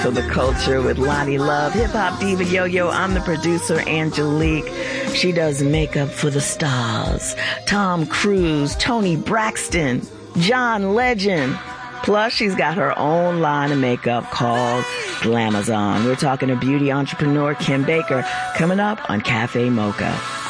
To the culture with Lonnie Love, hip-hop diva Yo-Yo. I'm the producer, Angelique. She does makeup for the stars. Tom Cruise, Toni Braxton, John Legend. Plus, she's got her own line of makeup called Glamazon. We're talking to beauty entrepreneur Kim Baker coming up on Cafe Mocha.